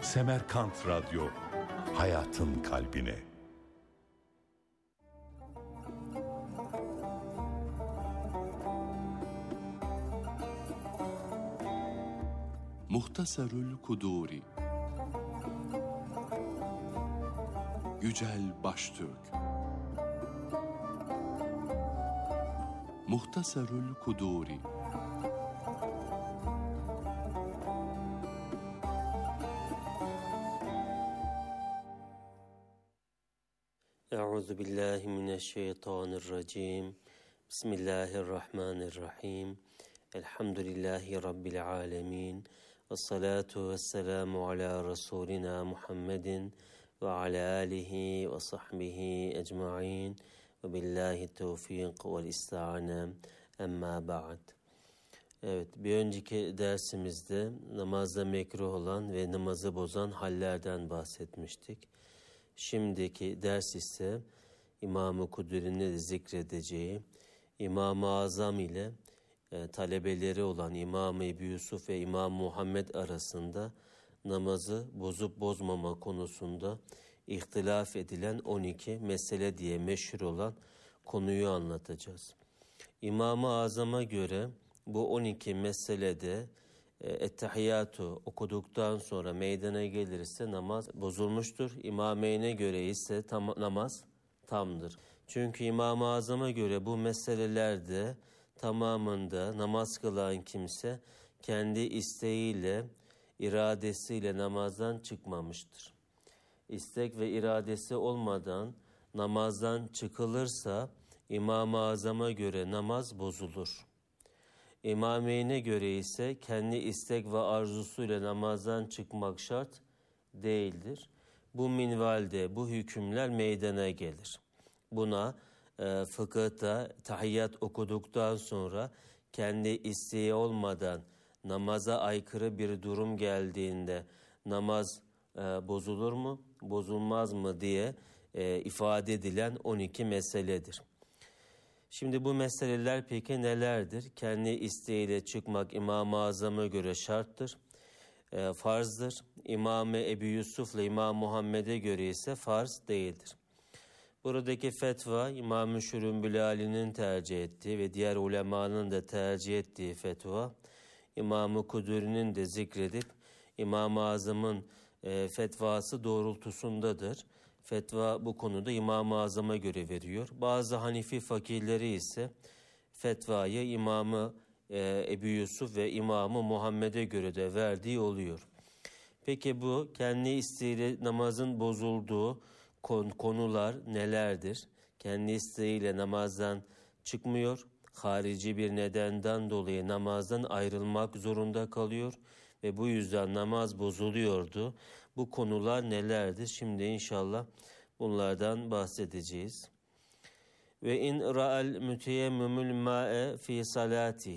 Semerkant Radyo, hayatın kalbine. Muhtasarül Kuduri Yücel Baştürk. Muhtasarül Kuduri. Euzubillahimineşşeytanirracim. Bismillahirrahmanirrahim. Elhamdülillahi Rabbil alemin. Vessalatu vesselamu ala Resulina Muhammedin ve ala alihi ve sahbihi ecma'in. Ve billahi tevfik vel ista'ane. Emma ba'd. Evet, bir önceki dersimizde namazda mekruh olan ve namazı bozan hallerden bahsetmiştik. Şimdiki ders ise İmam-ı Kuduri'nin zikredeceği İmam-ı Azam ile talebeleri olan İmam-ı Ebu Yusuf ve İmam Muhammed arasında namazı bozup bozmama konusunda ihtilaf edilen 12 mesele diye meşhur olan konuyu anlatacağız. İmam-ı Azam'a göre bu 12 meselede Ettehiyyatu okuduktan sonra meydana gelirse namaz bozulmuştur. İmameyn'e göre ise namaz tamdır. Çünkü İmam-ı Azam'a göre bu meselelerde tamamında namaz kılan kimse kendi isteğiyle, iradesiyle namazdan çıkmamıştır. İstek ve iradesi olmadan namazdan çıkılırsa İmam-ı Azam'a göre namaz bozulur. İmameyn'e göre ise kendi istek ve arzusuyla namazdan çıkmak şart değildir. Bu minvalde bu hükümler meydana gelir. Buna fıkıhta tahiyyat okuduktan sonra kendi isteği olmadan namaza aykırı bir durum geldiğinde namaz bozulur mu, bozulmaz mı diye ifade edilen 12 meseledir. Şimdi bu meseleler peki nelerdir? Kendi isteğiyle çıkmak İmam-ı Azam'a göre şarttır, farzdır. İmam-ı Ebu Yusuf ile İmam Muhammed'e göre ise farz değildir. Buradaki fetva İmam-ı Şürümbülali'nin tercih ettiği ve diğer ulemanın da tercih ettiği fetva, İmam-ı Kuduri'nin de zikredip İmam-ı Azam'ın fetvası doğrultusundadır. Fetva bu konuda İmam-ı Azam'a göre veriyor. Bazı Hanefi fakihleri ise fetvayı İmam-ı Ebu Yusuf ve İmam-ı Muhammed'e göre de verdiği oluyor. Peki bu kendi isteğiyle namazın bozulduğu konular nelerdir? Kendi isteğiyle namazdan çıkmıyor, harici bir nedenden dolayı namazdan ayrılmak zorunda kalıyor ve bu yüzden namaz bozuluyordu. Bu konular nelerdir? Şimdi inşallah bunlardan bahsedeceğiz. Ve in ra'al müteyemmimul ma'e fi salati.